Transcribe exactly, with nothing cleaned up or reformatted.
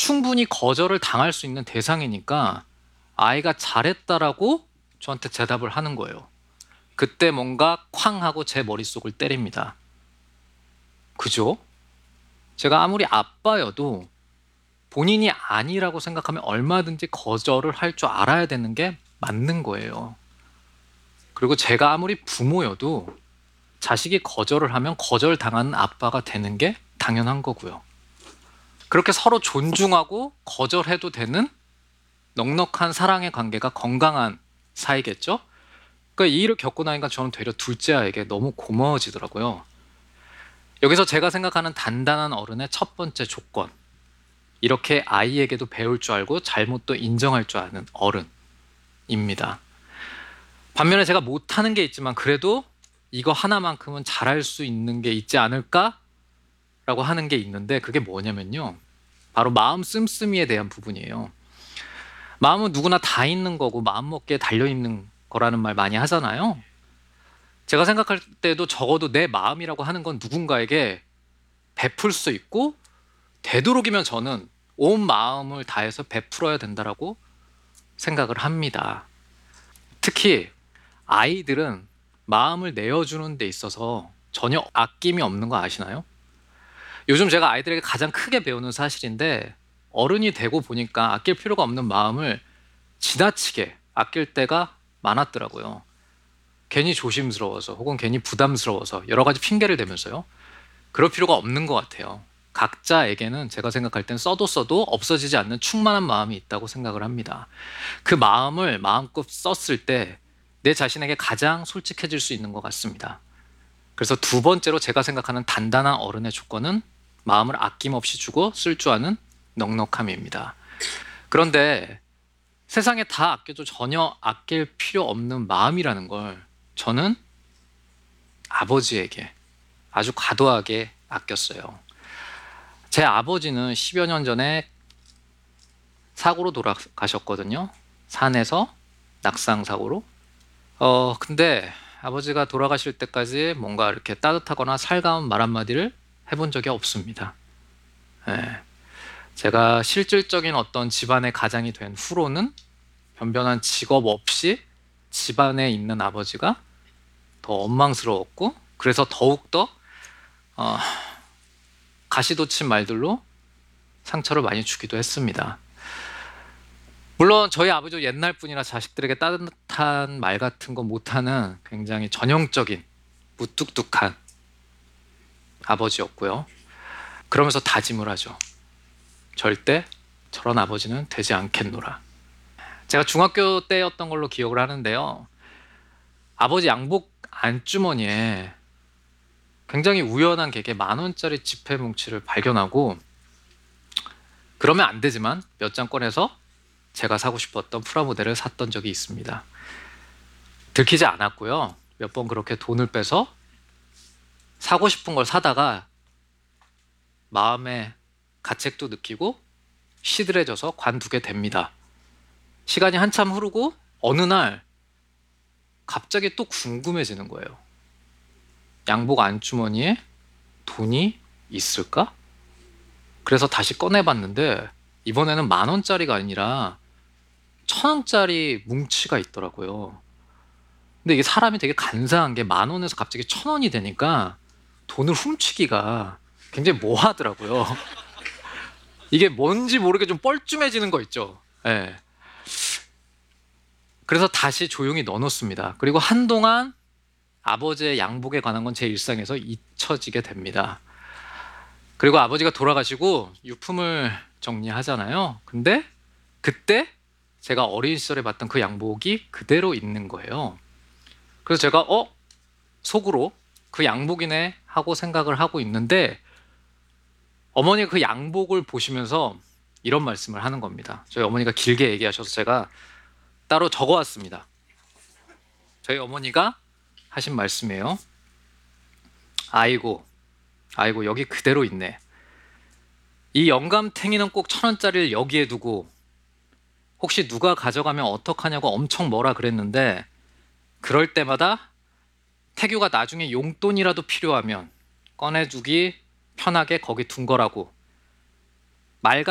충분히 거절을 당할 수 있는 대상이니까 아이가 잘했다라고 저한테 대답을 하는 거예요. 그때 뭔가 쾅 하고 제 머릿속을 때립니다. 그죠? 제가 아무리 아빠여도 본인이 아니라고 생각하면 얼마든지 거절을 할 줄 알아야 되는 게 맞는 거예요. 그리고 제가 아무리 부모여도 자식이 거절을 하면 거절당하는 아빠가 되는 게 당연한 거고요. 그렇게 서로 존중하고 거절해도 되는 넉넉한 사랑의 관계가 건강한 사이겠죠? 그러니까 이 일을 겪고 나니까 저는 되려 둘째 아이에게 너무 고마워지더라고요. 여기서 제가 생각하는 단단한 어른의 첫 번째 조건, 이렇게 아이에게도 배울 줄 알고 잘못도 인정할 줄 아는 어른입니다. 반면에 제가 못하는 게 있지만 그래도 이거 하나만큼은 잘할 수 있는 게 있지 않을까? 라고 하는 게 있는데, 그게 뭐냐면요, 바로 마음 씀씀이에 대한 부분이에요. 마음은 누구나 다 있는 거고 마음먹기에 달려있는 거라는 말 많이 하잖아요. 제가 생각할 때도 적어도 내 마음이라고 하는 건 누군가에게 베풀 수 있고, 되도록이면 저는 온 마음을 다해서 베풀어야 된다라고 생각을 합니다. 특히 아이들은 마음을 내어주는 데 있어서 전혀 아낌이 없는 거 아시나요? 요즘 제가 아이들에게 가장 크게 배우는 사실인데, 어른이 되고 보니까 아낄 필요가 없는 마음을 지나치게 아낄 때가 많았더라고요. 괜히 조심스러워서 혹은 괜히 부담스러워서 여러 가지 핑계를 대면서요. 그럴 필요가 없는 것 같아요. 각자에게는 제가 생각할 땐 써도 써도 없어지지 않는 충만한 마음이 있다고 생각을 합니다. 그 마음을 마음껏 썼을 때 내 자신에게 가장 솔직해질 수 있는 것 같습니다. 그래서 두 번째로 제가 생각하는 단단한 어른의 조건은 마음을 아낌없이 주고 쓸 줄 아는 넉넉함입니다. 그런데 세상에 다 아껴도 전혀 아낄 필요 없는 마음이라는 걸 저는 아버지에게 아주 과도하게 아꼈어요. 제 아버지는 십여 년 전에 사고로 돌아가셨거든요. 산에서 낙상 사고로. 어 근데 아버지가 돌아가실 때까지 뭔가 이렇게 따뜻하거나 살가운 말 한마디를 해본 적이 없습니다. 네. 제가 실질적인 어떤 집안의 가장이 된 후로는 변변한 직업 없이 집안에 있는 아버지가 더 원망스러웠고, 그래서 더욱더 어, 가시돋친 말들로 상처를 많이 주기도 했습니다. 물론 저희 아버지도 옛날 분이라 자식들에게 따뜻한 말 같은 거 못하는 굉장히 전형적인 무뚝뚝한 아버지였고요. 그러면서 다짐을 하죠. 절대 저런 아버지는 되지 않겠노라. 제가 중학교 때였던 걸로 기억을 하는데요, 아버지 양복 안주머니에 굉장히 우연한 계기에 만 원짜리 지폐 뭉치를 발견하고, 그러면 안 되지만 몇 장 꺼내서 제가 사고 싶었던 프라모델을 샀던 적이 있습니다. 들키지 않았고요. 몇 번 그렇게 돈을 빼서 사고 싶은 걸 사다가 마음에 가책도 느끼고 시들해져서 관두게 됩니다. 시간이 한참 흐르고 어느 날 갑자기 또 궁금해지는 거예요. 양복 안주머니에 돈이 있을까? 그래서 다시 꺼내봤는데 이번에는 만 원짜리가 아니라 천 원짜리 뭉치가 있더라고요. 근데 이게 사람이 되게 간사한 게 만 원에서 갑자기 천 원이 되니까 돈을 훔치기가 굉장히 모하더라고요. 이게 뭔지 모르게 좀 뻘쭘해지는 거 있죠. 네. 그래서 다시 조용히 넣어놓습니다. 그리고 한동안 아버지의 양복에 관한 건 제 일상에서 잊혀지게 됩니다. 그리고 아버지가 돌아가시고 유품을 정리하잖아요. 근데 그때 제가 어린 시절에 봤던 그 양복이 그대로 있는 거예요. 그래서 제가 어? 속으로 그 양복이네 하고 생각을 하고 있는데, 어머니가 그 양복을 보시면서 이런 말씀을 하는 겁니다. 저희 어머니가 길게 얘기하셔서 제가 따로 적어왔습니다. 저희 어머니가 하신 말씀이에요. 아이고, 아이고 여기 그대로 있네. 이 영감탱이는 꼭 천 원짜리를 여기에 두고 혹시 누가 가져가면 어떡하냐고 엄청 뭐라 그랬는데, 그럴 때마다 태규가 나중에 용돈이라도 필요하면 꺼내두기 편하게 거기 둔 거라고 말